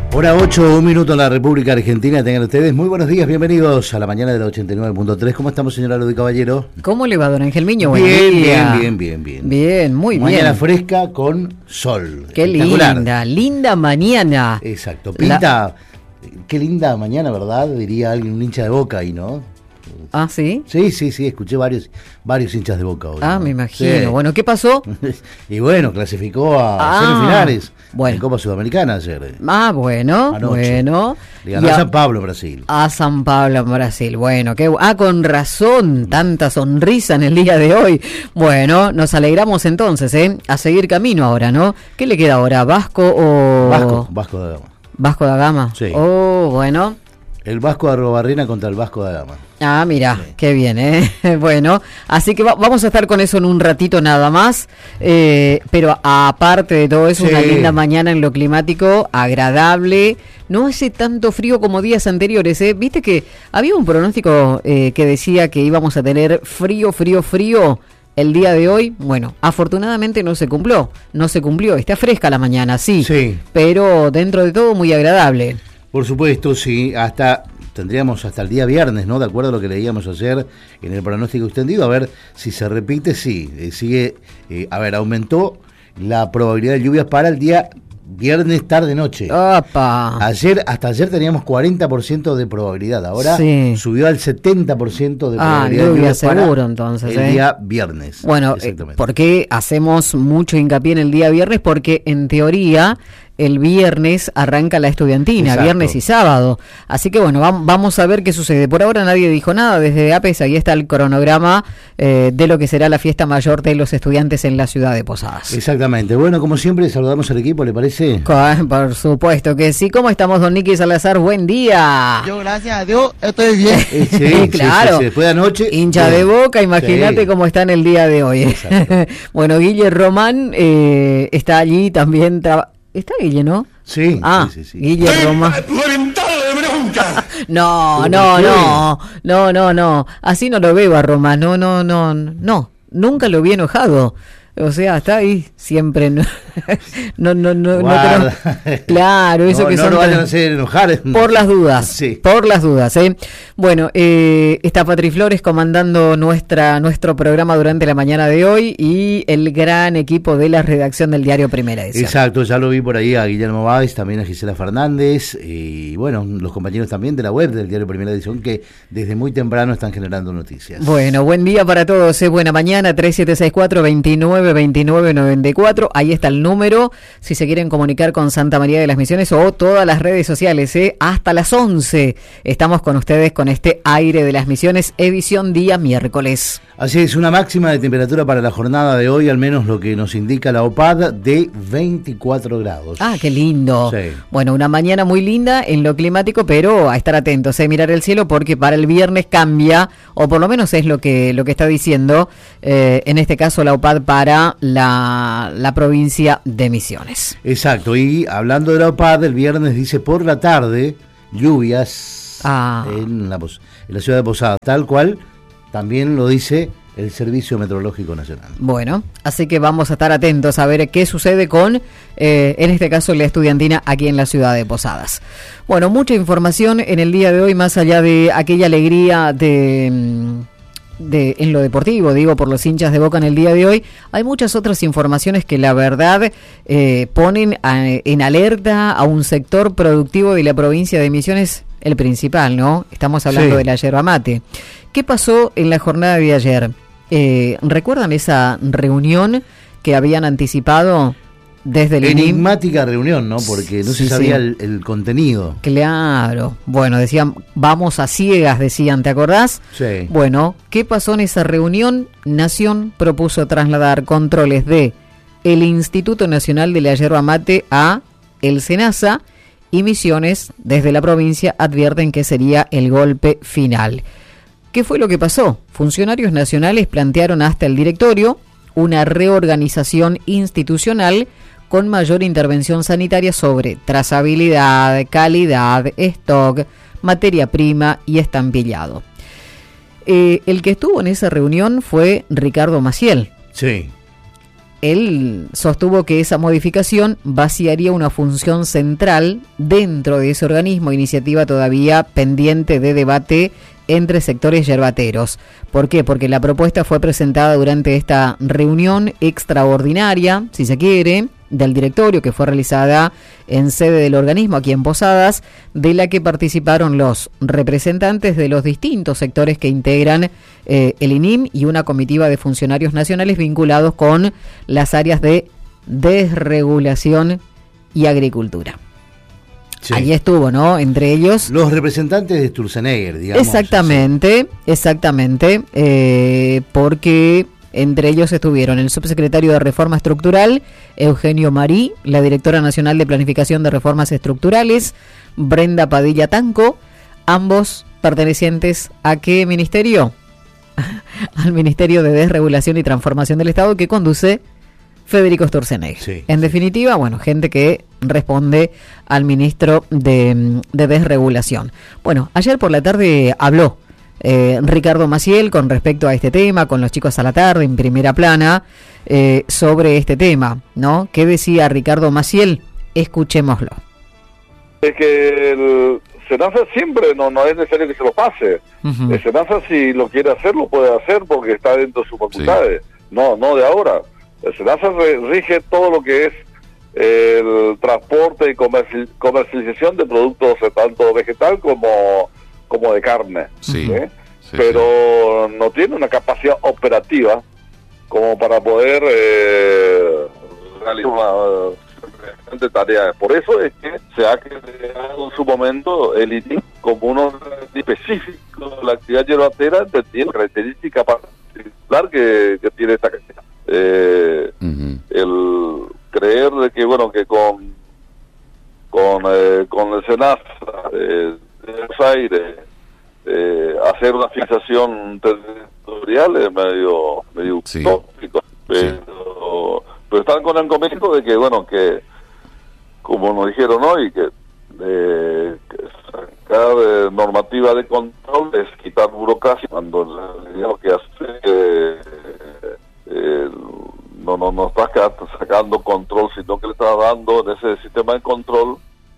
Hora 8, un minuto en la República Argentina. Tengan ustedes muy buenos días, bienvenidos a la mañana de la 89.3. ¿Cómo estamos, señora Ludi Caballero? ¿Cómo le va, don Ángel Miño? Bien. Bien, muy bien. Mañana fresca con sol. Qué linda mañana. Exacto, pinta. Qué linda mañana, ¿verdad? Diría alguien, un hincha de Boca ahí, ¿no? ¿Ah, sí? Sí, escuché varios hinchas de Boca hoy. Ah, ¿no? Me imagino. Sí. Bueno, ¿qué pasó? Y bueno, clasificó a semifinales en Copa Sudamericana ayer. Ah, bueno, anoche. Le ganó a San Pablo, Brasil. A San Pablo, Brasil. Bueno, con razón, tanta sonrisa en el día de hoy. Bueno, nos alegramos entonces, a seguir camino ahora, ¿no? ¿Qué le queda ahora? ¿Vasco o...? Vasco da Gama. ¿Vasco da Gama? Sí. Oh, bueno. El Vasco de Arrobarrena contra el Vasco da Gama. Ah, mira, sí. Qué bien, Bueno, así que vamos a estar con eso en un ratito nada más, pero aparte de todo eso, una linda mañana en lo climático, agradable, no hace tanto frío como días anteriores, Viste que había un pronóstico que decía que íbamos a tener frío el día de hoy. Bueno, afortunadamente no se cumplió, está fresca la mañana, sí, pero dentro de todo muy agradable. Por supuesto, sí, tendríamos hasta el día viernes, ¿no? De acuerdo a lo que leíamos ayer en el pronóstico extendido, a ver si se repite, aumentó la probabilidad de lluvias para el día viernes tarde-noche. ¡Opa! Hasta ayer teníamos 40% de probabilidad, ahora subió al 70% de probabilidad de lluvias seguro, para entonces, el día viernes. Bueno, ¿por qué hacemos mucho hincapié en el día viernes? Porque en teoría el viernes arranca la estudiantina, exacto, viernes y sábado. Así que bueno, vamos a ver qué sucede. Por ahora nadie dijo nada desde APES, ahí está el cronograma de lo que será la fiesta mayor de los estudiantes en la ciudad de Posadas. Exactamente. Bueno, como siempre, saludamos al equipo, ¿le parece? Por supuesto que sí. ¿Cómo estamos, don Nicky Salazar? Buen día. Yo, gracias a Dios, estoy bien. Sí, claro. Sí. Después de anoche. Hincha de Boca, imagínate cómo está en el día de hoy. Bueno, Guille Román está allí también. ¿Está Guille, no? Sí. Sí. Guille Román. ¡Reventado de bronca! No. Así no lo veo a Román. No. Nunca lo vi enojado. O sea, está ahí siempre. No. Claro, eso que son. No vayan a hacer enojar. Por las dudas. Sí. Por las dudas, Bueno, está Patri Flores comandando nuestro programa durante la mañana de hoy y el gran equipo de la redacción del diario Primera Edición. Exacto, ya lo vi por ahí a Guillermo Báez, también a Gisela Fernández y bueno, los compañeros también de la web del diario Primera Edición que desde muy temprano están generando noticias. Bueno, buen día para todos, buena mañana, 3764-292994, ahí está el número, si se quieren comunicar con Santa María de las Misiones o todas las redes sociales, hasta las 11 estamos con ustedes con este Aire de las Misiones, edición día miércoles. Así es, una máxima de temperatura para la jornada de hoy, al menos lo que nos indica la OPAD, de 24 grados. Ah, qué lindo. Sí. Bueno, una mañana muy linda en lo climático, pero a estar atentos, mirar el cielo porque para el viernes cambia, o por lo menos es lo que está diciendo, en este caso la OPAD para la provincia de Misiones. Exacto, y hablando de la OPAD, el viernes dice por la tarde, lluvias en la ciudad de Posadas, tal cual también lo dice el Servicio Meteorológico Nacional. Bueno, así que vamos a estar atentos a ver qué sucede con, en este caso, la estudiantina aquí en la ciudad de Posadas. Bueno, mucha información en el día de hoy, más allá de aquella alegría en lo deportivo, digo, por los hinchas de Boca en el día de hoy, hay muchas otras informaciones que la verdad ponen en alerta a un sector productivo de la provincia de Misiones, el principal, ¿no? Estamos hablando de la yerba mate. ¿Qué pasó en la jornada de ayer? ¿Recuerdan esa reunión que habían anticipado desde el enigmática reunión, ¿no? Porque no se sabía el contenido. Claro. Bueno, decían, vamos a ciegas, decían, ¿te acordás? Sí. Bueno, ¿qué pasó en esa reunión? Nación propuso trasladar controles de el Instituto Nacional de la Yerba Mate a el SENASA y Misiones, desde la provincia, advierten que sería el golpe final. ¿Qué fue lo que pasó? Funcionarios nacionales plantearon hasta el directorio una reorganización institucional con mayor intervención sanitaria sobre trazabilidad, calidad, stock, materia prima y estampillado. El que estuvo en esa reunión fue Ricardo Maciel. Sí. él sostuvo que esa modificación vaciaría una función central dentro de ese organismo, iniciativa todavía pendiente de debate entre sectores yerbateros. ¿Por qué? Porque la propuesta fue presentada durante esta reunión extraordinaria, si se quiere, del directorio, que fue realizada en sede del organismo aquí en Posadas, de la que participaron los representantes de los distintos sectores que integran el INIM y una comitiva de funcionarios nacionales vinculados con las áreas de desregulación y agricultura. Sí. Allí estuvo, ¿no? Entre ellos los representantes de Sturzenegger, digamos. Exactamente, porque entre ellos estuvieron el subsecretario de Reforma Estructural, Eugenio Marí, la directora nacional de Planificación de Reformas Estructurales, Brenda Padilla Tanco, ambos pertenecientes a ¿qué ministerio? Al Ministerio de Desregulación y Transformación del Estado, que conduce Federico Sturzenegger. Sí, en definitiva, bueno, gente que responde al ministro de Desregulación. Bueno, ayer por la tarde habló Ricardo Maciel con respecto a este tema, con los chicos a la tarde, en primera plana, sobre este tema, ¿no? ¿Qué decía Ricardo Maciel? Escuchémoslo. Es que el SENASA siempre no es necesario que se lo pase. Uh-huh. El SENASA, si lo quiere hacer, lo puede hacer porque está dentro de sus facultades. Sí. No de ahora. El SENASA rige todo lo que es el transporte y comercialización de productos tanto vegetal como de carne. Sí. Sí, pero sí, no tiene una capacidad operativa como para poder realizar una tarea. Por eso es que se ha creado en su momento el INIM como uno específico de la actividad yerbatera, entendiendo la característica particular que tiene esta actividad. El creer de que que con el SENASA de Buenos Aires hacer una fijación territorial es medio sí, utópico, pero están con el convencimiento de que que como nos dijeron hoy, que sacar normativa de control es quitar burocracia, cuando lo que hace no estás sacando control, sino que le estás dando en ese sistema de control.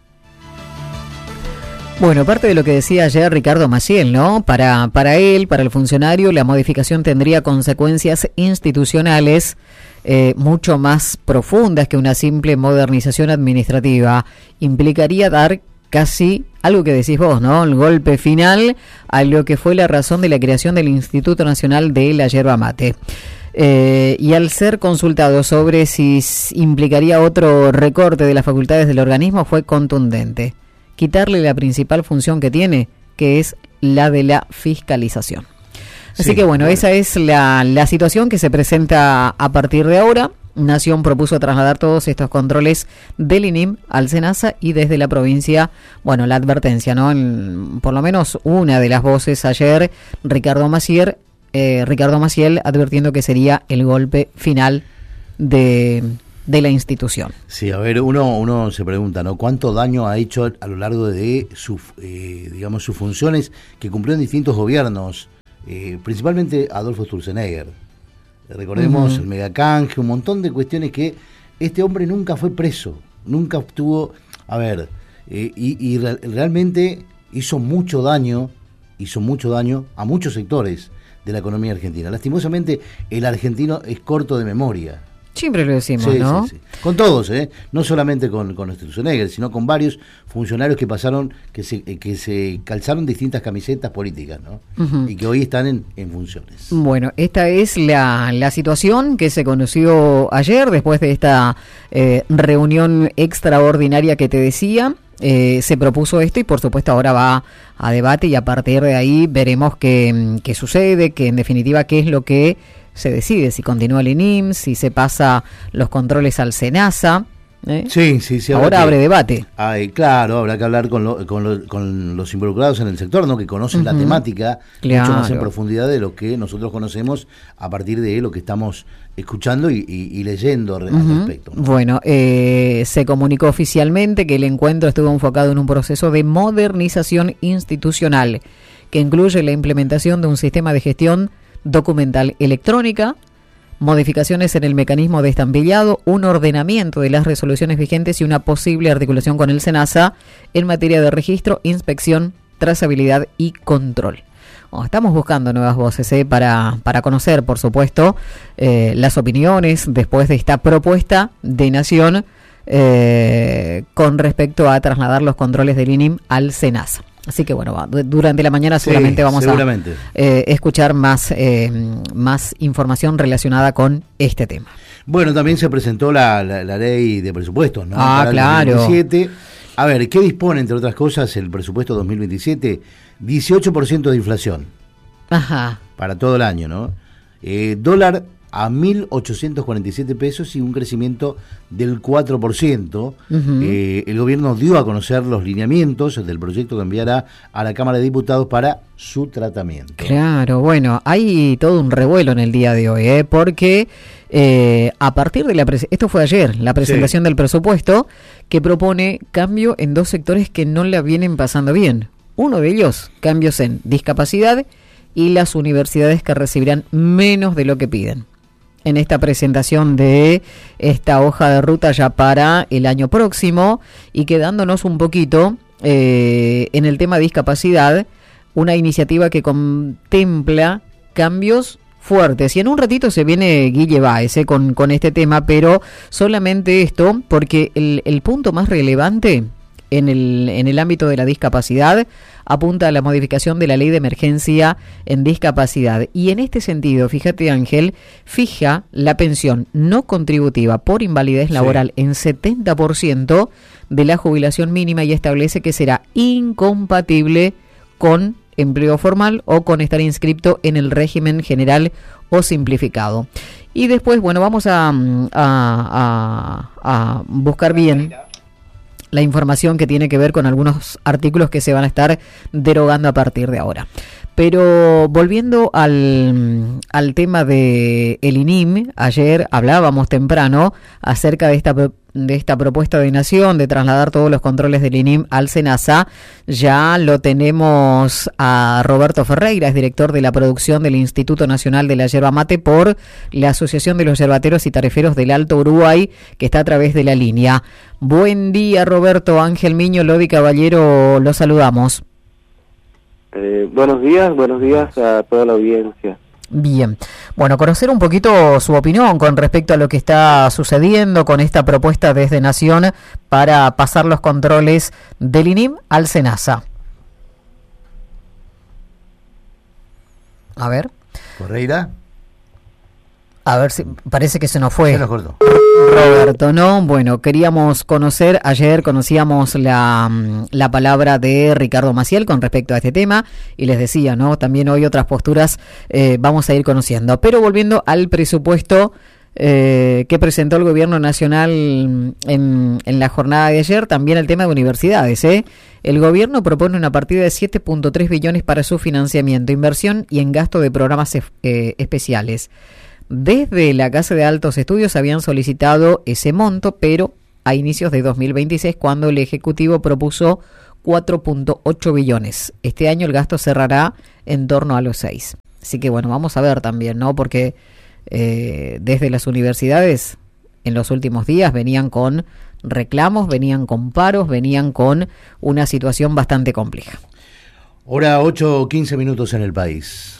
Bueno, parte de lo que decía ayer Ricardo Maciel, ¿no? Para él, para el funcionario, la modificación tendría consecuencias institucionales mucho más profundas que una simple modernización administrativa. Implicaría dar casi algo que decís vos, ¿no? El golpe final a lo que fue la razón de la creación del Instituto Nacional de la Yerba Mate. Y al ser consultado sobre si implicaría otro recorte de las facultades del organismo, fue contundente: quitarle la principal función que tiene, que es la de la fiscalización. Así sí, que bueno, esa es la situación que se presenta a partir de ahora. Nación propuso trasladar todos estos controles del INIM al SENASA y desde la provincia, la advertencia, ¿no? Por lo menos una de las voces ayer, Ricardo Maciel advirtiendo que sería el golpe final de la institución. Sí, a ver, uno se pregunta, ¿no? ¿Cuánto daño ha hecho a lo largo de sus funciones que cumplió en distintos gobiernos? Principalmente Adolfo Sturzenegger. Recordemos el megacanje, un montón de cuestiones que este hombre nunca fue preso, nunca obtuvo, realmente hizo mucho daño a muchos sectores de la economía argentina. Lastimosamente, el argentino es corto de memoria. Siempre lo decimos, ¿no? Sí. Con todos, no solamente con Sturzenegger, sino con varios funcionarios que pasaron, que se calzaron distintas camisetas políticas, ¿no? Uh-huh. Y que hoy están en funciones. Bueno, esta es la situación que se conoció ayer después de esta reunión extraordinaria que te decía. Se propuso esto y por supuesto ahora va a debate y a partir de ahí veremos qué sucede, que en definitiva qué es lo que se decide, si continúa el INIM, si se pasa los controles al SENASA. Sí. Ahora abre debate. Claro, habrá que hablar con los involucrados en el sector, ¿no? Que conocen la temática mucho más en profundidad de lo que nosotros conocemos a partir de lo que estamos escuchando y leyendo al respecto, ¿no? Bueno, se comunicó oficialmente que el encuentro estuvo enfocado en un proceso de modernización institucional que incluye la implementación de un sistema de gestión documental electrónica, modificaciones en el mecanismo de estampillado, un ordenamiento de las resoluciones vigentes y una posible articulación con el SENASA en materia de registro, inspección, trazabilidad y control. Estamos buscando nuevas voces para conocer, por supuesto, las opiniones después de esta propuesta de Nación con respecto a trasladar los controles del INIM al SENASA. Así que bueno, durante la mañana seguramente vamos a escuchar más información relacionada con este tema. Bueno, también se presentó la ley de presupuestos, ¿no? Ah, claro. 2027. A ver, ¿qué dispone, entre otras cosas, el presupuesto 2027? 18% de inflación. Ajá. Para todo el año, ¿no? Dólar a 1.847 pesos y un crecimiento del 4%. El gobierno dio a conocer los lineamientos del proyecto que enviará a la Cámara de Diputados para su tratamiento. Claro, bueno, hay todo un revuelo en el día de hoy, porque a partir de esto fue ayer, la presentación del presupuesto, que propone cambio en dos sectores que no la vienen pasando bien. Uno de ellos, cambios en discapacidad y las universidades que recibirán menos de lo que piden. En esta presentación de esta hoja de ruta ya para el año próximo y quedándonos un poquito en el tema discapacidad, una iniciativa que contempla cambios fuertes. Y en un ratito se viene Guille Báez con este tema, pero solamente esto porque el punto más relevante en el ámbito de la discapacidad apunta a la modificación de la ley de emergencia en discapacidad. Y en este sentido, fíjate Ángel, fija la pensión no contributiva por invalidez laboral en 70% de la jubilación mínima y establece que será incompatible con empleo formal o con estar inscripto en el régimen general o simplificado. Y después, bueno, vamos a buscar bien la información que tiene que ver con algunos artículos que se van a estar derogando a partir de ahora. Pero volviendo al tema de el INIM, ayer hablábamos temprano acerca de esta propuesta de Nación de trasladar todos los controles del INIM al SENASA. Ya lo tenemos a Roberto Ferreira, es director de la producción del Instituto Nacional de la Yerba Mate por la Asociación de los Yerbateros y Tareferos del Alto Uruguay, que está a través de la línea. Buen día, Roberto. Ángel Miño, Lodi Caballero, los saludamos. Buenos días a toda la audiencia. Bien, bueno, conocer un poquito su opinión con respecto a lo que está sucediendo con esta propuesta desde Nación para pasar los controles del INIM al SENASA. A ver. Correira. A ver si parece que se nos fue. Se nos cortó. Roberto, ¿no? Bueno, queríamos conocer, ayer conocíamos la palabra de Ricardo Maciel con respecto a este tema y les decía, ¿no? También hoy otras posturas vamos a ir conociendo. Pero volviendo al presupuesto que presentó el gobierno nacional en la jornada de ayer, también el tema de universidades, El gobierno propone una partida de 7.3 billones para su financiamiento, inversión y en gasto de programas especiales. Desde la Casa de Altos Estudios habían solicitado ese monto, pero a inicios de 2026, cuando el Ejecutivo propuso 4.8 billones. Este año el gasto cerrará en torno a los 6. Así que bueno, vamos a ver también, ¿no? Porque desde las universidades en los últimos días venían con reclamos, venían con paros, venían con una situación bastante compleja. Hora 8:15 minutos en el país.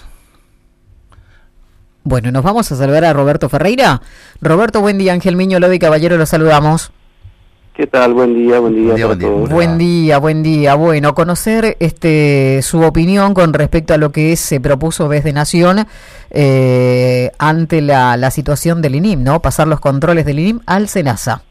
Bueno, nos vamos a saludar a Roberto Ferreira. Roberto, buen día. Ángel Miño, Lodi Caballero, los saludamos. ¿Qué tal? Buen día para todos. Buen día. Bueno, conocer su opinión con respecto a lo que se propuso desde Nación ante la situación del INIM, ¿no? Pasar los controles del INIM al SENASA.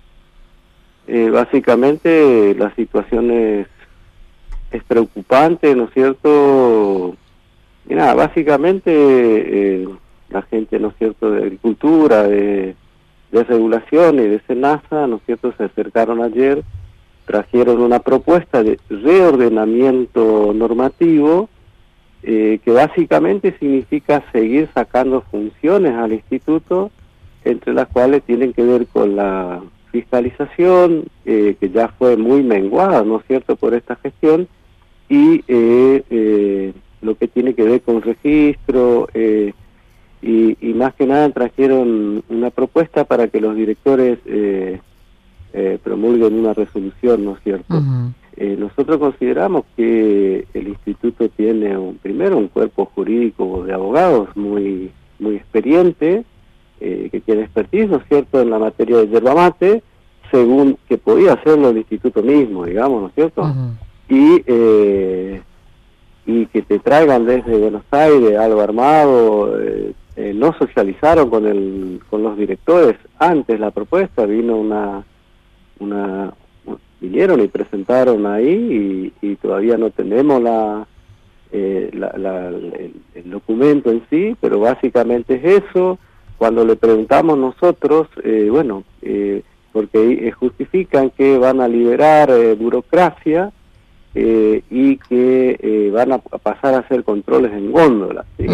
Básicamente la situación es preocupante, ¿no es cierto? Mira, básicamente la gente, ¿no es cierto?, de agricultura, de regulación y de SENASA, ¿no es cierto?, se acercaron ayer, trajeron una propuesta de reordenamiento normativo que básicamente significa seguir sacando funciones al instituto, entre las cuales tienen que ver con la fiscalización, que ya fue muy menguada, ¿no es cierto?, por esta gestión, y lo que tiene que ver con registro, y más que nada trajeron una propuesta para que los directores promulguen una resolución, ¿no es cierto? Nosotros consideramos que el instituto tiene primero un cuerpo jurídico de abogados muy experiente, que tiene expertise, ¿no es cierto?, en la materia de yerba mate, según que podía hacerlo el instituto mismo, digamos, ¿no es cierto? Y que te traigan desde Buenos Aires algo armado, no socializaron con los directores antes la propuesta, vinieron y presentaron ahí y todavía no tenemos el documento en sí, pero básicamente es eso. Cuando le preguntamos nosotros, porque justifican que van a liberar burocracia y que van a pasar a hacer controles en góndola, ¿sí?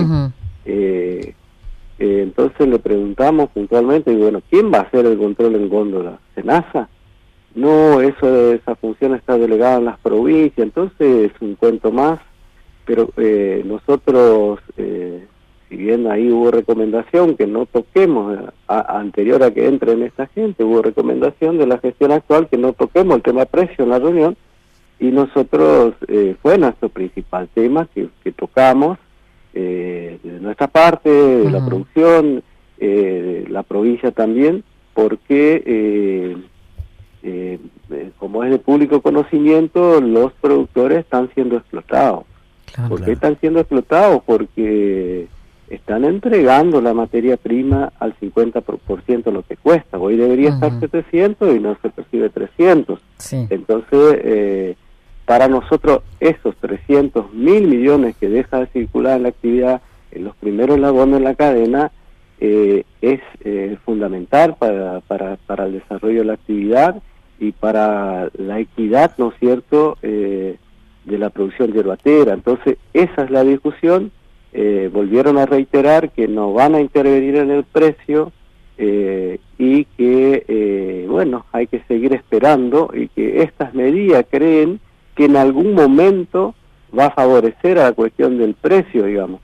Entonces le preguntamos puntualmente, ¿quién va a hacer el control en góndola? ¿SENASA? No, esa función está delegada en las provincias, entonces es un cuento más, pero nosotros, si bien ahí hubo recomendación que no toquemos, anterior a que entren esta gente, hubo recomendación de la gestión actual que no toquemos el tema precio en la reunión, y nosotros fue nuestro principal tema que tocamos, de nuestra parte, de la producción, la provincia también, porque como es de público conocimiento, los productores están siendo explotados. ¿Por qué están siendo explotados? Porque están entregando la materia prima al 50% de lo que cuesta. Hoy debería estar 700 y no se percibe 300. Sí. Entonces, para nosotros, esos 300.000 millones que deja de circular en la actividad, en los primeros eslabones de la cadena, es fundamental para el desarrollo de la actividad y para la equidad, ¿no es cierto?, de la producción yerbatera. Entonces, esa es la discusión. Volvieron a reiterar que no van a intervenir en el precio y que, hay que seguir esperando y que estas medidas creen que en algún momento va a favorecer a la cuestión del precio, digamos.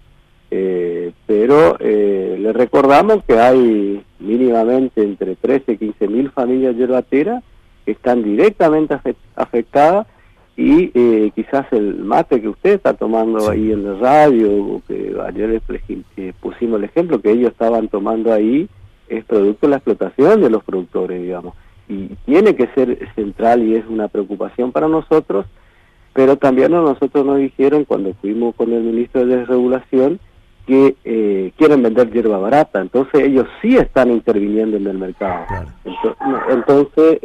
Pero le recordamos que hay mínimamente entre 13 y 15.000 familias yerbateras que están directamente afectadas y quizás el mate que usted está tomando ahí en la radio, que ayer les pusimos el ejemplo que ellos estaban tomando ahí, es producto de la explotación de los productores, digamos. Y tiene que ser central y es una preocupación para nosotros, pero también a nosotros nos dijeron cuando fuimos con el ministro de Desregulación que quieren vender hierba barata, entonces ellos sí están interviniendo en el mercado. Claro. Entonces,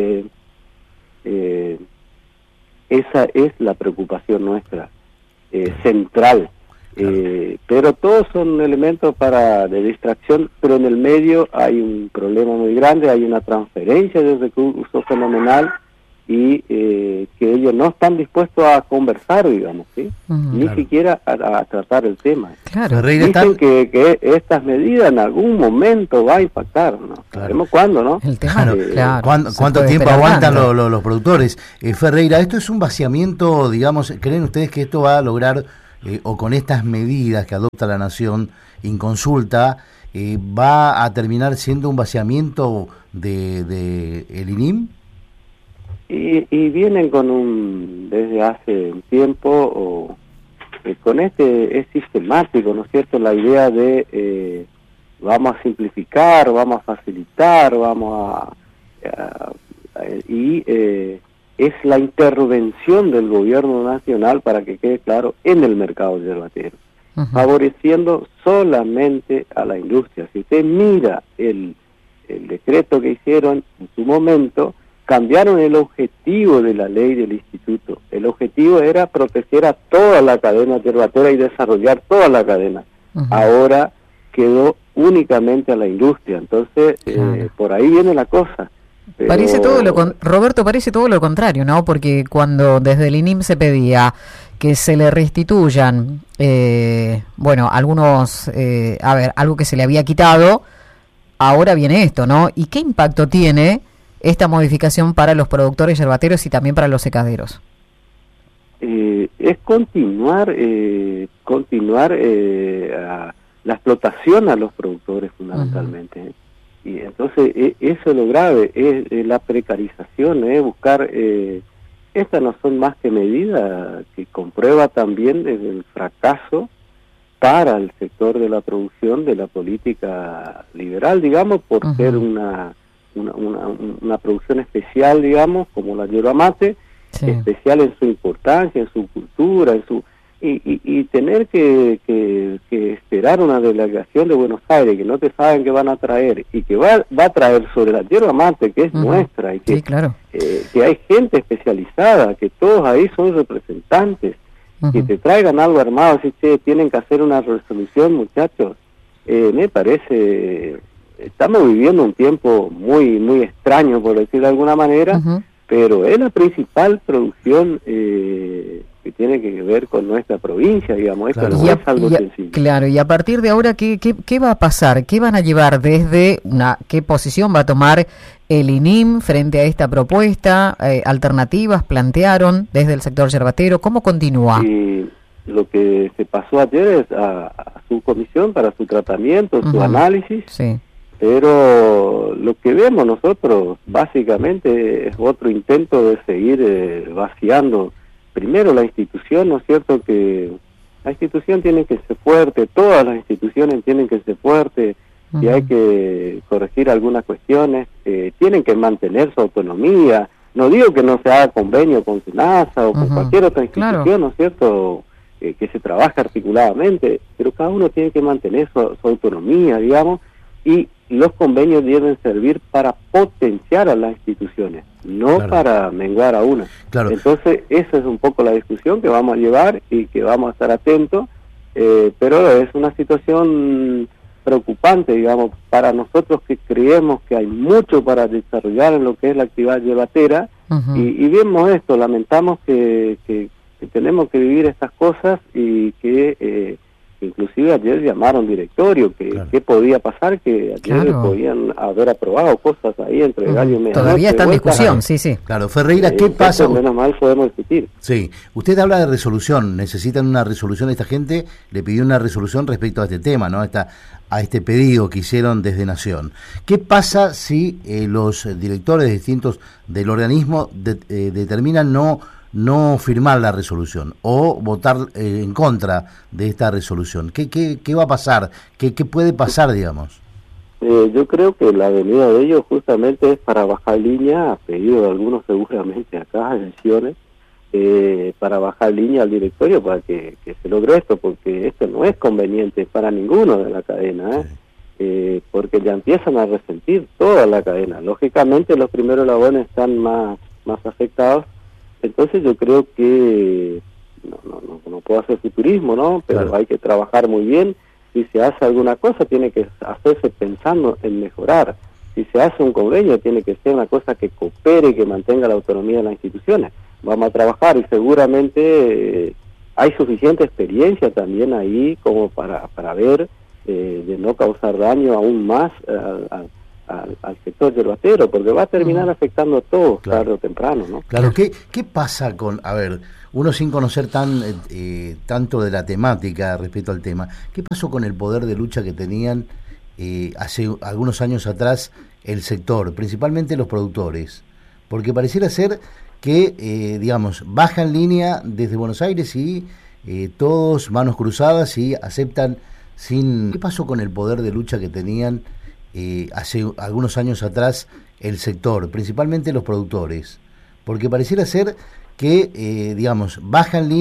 esa es la preocupación nuestra, central. Pero todos son elementos de distracción, pero en el medio hay un problema muy grande, hay una transferencia de recursos fenomenal y que ellos no están dispuestos a conversar, digamos, ¿sí? Ni siquiera a tratar el tema. Claro. Dicen que estas medidas en algún momento va a impactar, ¿no? Sabemos cuándo, ¿no? El tema, ¿Cuánto tiempo aguantan los productores? Ferreira, esto es un vaciamiento, digamos, ¿creen ustedes que esto va a lograr, o con estas medidas que adopta la Nación en consulta, va a terminar siendo un vaciamiento de el INIM? Y vienen desde hace un tiempo, con es sistemático, ¿no es cierto?, la idea de vamos a simplificar, vamos a facilitar, es la intervención del gobierno nacional, para que quede claro, en el mercado yerbatero, favoreciendo solamente a la industria. Si usted mira el decreto que hicieron en su momento, cambiaron el objetivo de la ley del instituto. El objetivo era proteger a toda la cadena yerbatera y desarrollar toda la cadena. Ahora quedó únicamente a la industria. Entonces, por ahí viene la cosa. Pero... Roberto, parece todo lo contrario, ¿no? Porque cuando desde el INIM se pedía que se le restituyan, algo que se le había quitado, ahora viene esto, ¿no? ¿Y qué impacto tiene esta modificación para los productores yerbateros y también para los secaderos? Es continuar la explotación a los productores fundamentalmente. Y entonces eso es lo grave, es la precarización, buscar, estas no son más que medidas que comprueba también el fracaso para el sector de la producción de la política liberal, digamos, por ser una producción especial, digamos, como la yerba mate, especial en su importancia, en su cultura, en su y tener que esperar una delegación de Buenos Aires que no te saben qué van a traer y que va a traer sobre la yerba mate, que es nuestra, y que, que hay gente especializada, que todos ahí son representantes, que te traigan algo armado, así que tienen que hacer una resolución, muchachos. Me parece, estamos viviendo un tiempo muy extraño, por decir de alguna manera, pero es la principal producción que tiene que ver con nuestra provincia, digamos. Esto no es algo sencillo. Claro, y a partir de ahora, ¿qué va a pasar? ¿Qué van a llevar desde qué posición va a tomar el INIM frente a esta propuesta? ¿Alternativas plantearon desde el sector yerbatero? ¿Cómo continúa? Y lo que se pasó ayer es a su comisión para su tratamiento, su análisis. Pero lo que vemos nosotros básicamente es otro intento de seguir vaciando primero la institución, ¿no es cierto? Que la institución tiene que ser fuerte, todas las instituciones tienen que ser fuertes, y hay que corregir algunas cuestiones, tienen que mantener su autonomía. No digo que no se haga convenio con SENASA o con cualquier otra institución, ¿no es cierto?, que se trabaje articuladamente, pero cada uno tiene que mantener su autonomía, digamos, y los convenios deben servir para potenciar a las instituciones, no para menguar a una. Entonces, esa es un poco la discusión que vamos a llevar y que vamos a estar atentos, pero es una situación preocupante, digamos, para nosotros que creemos que hay mucho para desarrollar en lo que es la actividad yerbatera, y vemos esto, lamentamos que tenemos que vivir estas cosas y que... inclusive ayer llamaron directorio, que podía pasar, que ayer podían haber aprobado cosas ahí entre gallo y medianoche. Todavía está en discusión, Claro, Ferreira, ¿qué pasa? Menos mal podemos discutir. Sí, usted habla de resolución, necesitan una resolución, esta gente le pidió una resolución respecto a este tema, ¿no? A este pedido que hicieron desde Nación. ¿Qué pasa si los directores distintos del organismo determinan no firmar la resolución o votar en contra de esta resolución? ¿Qué va a pasar? ¿Qué puede pasar, digamos? Yo creo que la venida de ellos justamente es para bajar línea, a pedido de algunos seguramente acá, elecciones, para bajar línea al directorio para que se logre esto, porque esto no es conveniente para ninguno de la cadena, porque ya empiezan a resentir toda la cadena. Lógicamente los primeros eslabones están más afectados. Entonces yo creo que no puedo hacer futurismo, ¿no? Pero hay que trabajar muy bien. Si se hace alguna cosa, tiene que hacerse pensando en mejorar. Si se hace un convenio, tiene que ser una cosa que coopere y que mantenga la autonomía de las instituciones. Vamos a trabajar y seguramente hay suficiente experiencia también ahí como para ver de no causar daño aún más al sector yerbatero, porque va a terminar afectando a todos, tarde o temprano, ¿no? Claro, ¿qué pasa con, uno sin conocer tanto de la temática respecto al tema, ¿qué pasó con el poder de lucha que tenían hace algunos años atrás el sector, principalmente los productores? Porque pareciera ser que, bajan línea desde Buenos Aires y todos manos cruzadas y aceptan sin... ¿Qué pasó con el poder de lucha que tenían hace algunos años atrás el sector, principalmente los productores? Porque pareciera ser que, bajan línea